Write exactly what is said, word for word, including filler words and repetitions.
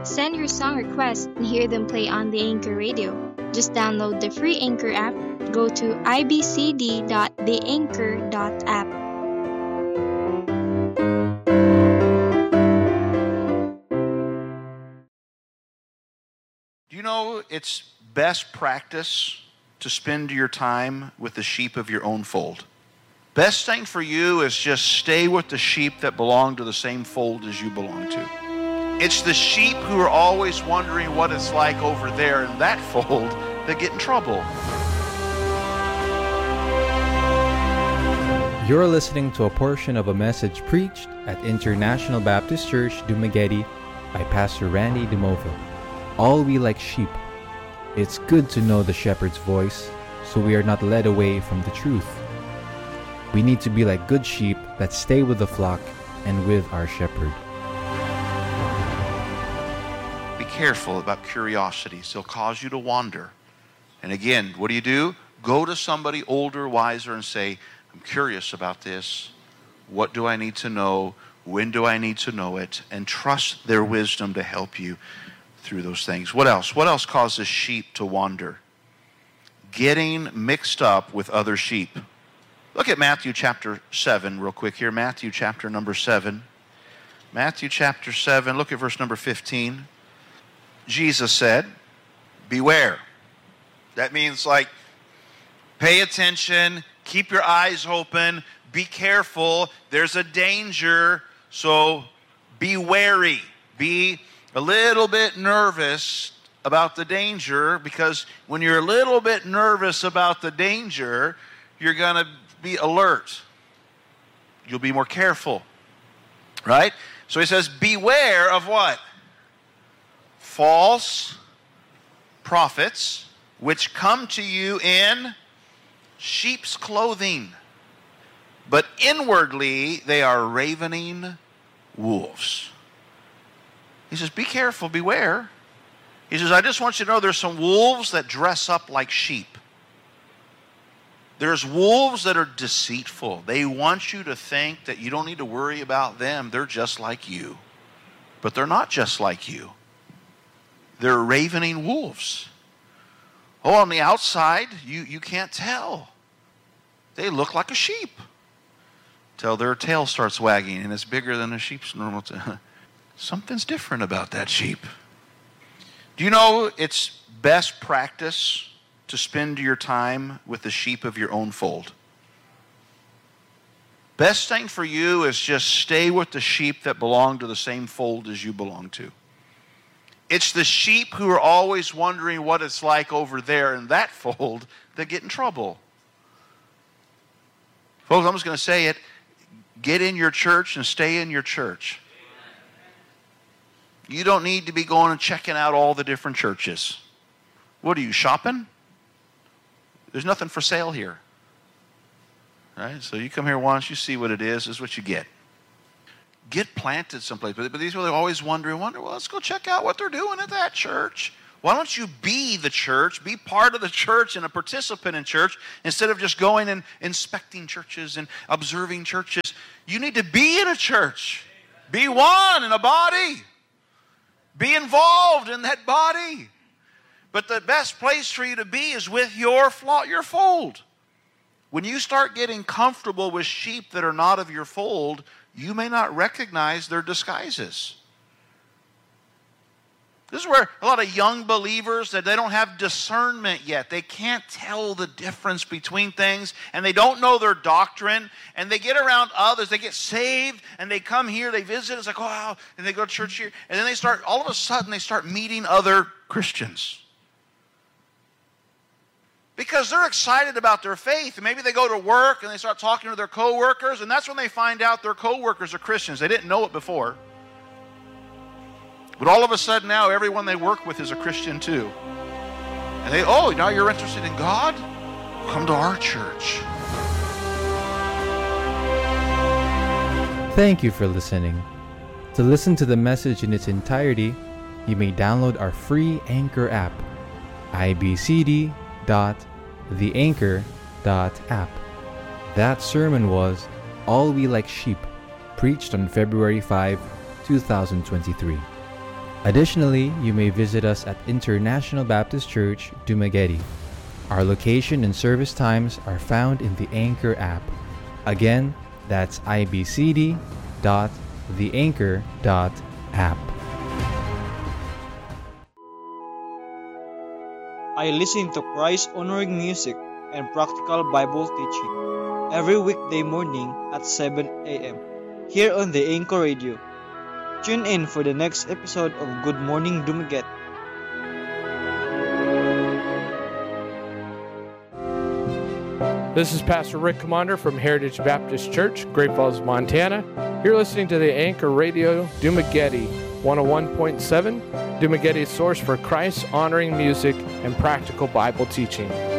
Send your song requests and hear them play on the Anchor Radio. Just download the free Anchor app. Go to i b c d dot the anchor dot app. Do you know it's best practice to spend your time with the sheep of your own fold? Best thing for you is just stay with the sheep that belong to the same fold as you belong to. It's the sheep who are always wondering what it's like over there in that fold that get in trouble. You're listening to a portion of a message preached at International Baptist Church, Dumaguete by Pastor Randy DeMova. All we like sheep. It's good to know the shepherd's voice, so we are not led away from the truth. We need to be like good sheep that stay with the flock and with our shepherd. Be careful about curiosities. They'll cause you to wander. And again, what do you do? Go to somebody older, wiser, and say, I'm curious about this. What do I need to know? When do I need to know it? And trust their wisdom to help you through those things. What else? What else causes sheep to wander? Getting mixed up with other sheep. Look at Matthew chapter seven real quick here. Matthew chapter number seven. Matthew chapter seven, look at verse number fifteen. Jesus said, beware. That means like, pay attention, keep your eyes open, be careful. There's a danger, so be wary. Be a little bit nervous about the danger, because when you're a little bit nervous about the danger, you're going to be alert. You'll be more careful. Right? So he says, beware of what? False prophets, which come to you in sheep's clothing, but inwardly they are ravening wolves. He says, be careful, beware. He says, I just want you to know there's some wolves that dress up like sheep. There's wolves that are deceitful. They want you to think that you don't need to worry about them. They're just like you. But they're not just like you. They're ravening wolves. Oh, on the outside, you, you can't tell. They look like a sheep till their tail starts wagging and it's bigger than a sheep's normal tail. Something's different about that sheep. Do you know it's best practice to spend your time with the sheep of your own fold? Best thing for you is just stay with the sheep that belong to the same fold as you belong to. It's the sheep who are always wondering what it's like over there in that fold that get in trouble. Folks, I'm just going to say it. Get in your church and stay in your church. You don't need to be going and checking out all the different churches. What are you, shopping? There's nothing for sale here. Right? So you come here once, you see what it is, this is what you get. Get planted someplace. But, but these people are always wondering, wonder, well, let's go check out what they're doing at that church. Why don't you be the church, be part of the church and a participant in church, instead of just going and inspecting churches and observing churches? You need to be in a church. Be one in a body. Be involved in that body. But the best place for you to be is with your flock, your fold. When you start getting comfortable with sheep that are not of your fold, you may not recognize their disguises. This is where a lot of young believers, that they don't have discernment yet. They can't tell the difference between things, and they don't know their doctrine, and they get around others. They get saved, and they come here, they visit, it's like, oh, wow, and they go to church here, and then they start, all of a sudden, they start meeting other Christians. Because they're excited about their faith. And maybe they go to work and they start talking to their coworkers, and that's when they find out their coworkers are Christians. They didn't know it before. But all of a sudden now, everyone they work with is a Christian too. And they, oh, now you're interested in God? Come to our church. Thank you for listening. To listen to the message in its entirety, you may download our free Anchor app, i b c d dot the anchor dot app. That sermon was All We Like Sheep, preached on February fifth, twenty twenty-three. Additionally, you may visit us at International Baptist Church, Dumaguete. Our location and service times are found in the Anchor app. Again, that's I B C D dot the anchor dot app. I listen to Christ-honoring music and practical Bible teaching every weekday morning at seven a.m. here on the Anchor Radio. Tune in for the next episode of Good Morning Dumaguete. This is Pastor Rick Commander from Heritage Baptist Church, Great Falls, Montana. You're listening to the Anchor Radio Dumaguete one oh one point seven, Dumaguete's source for Christ-honoring music and practical Bible teaching.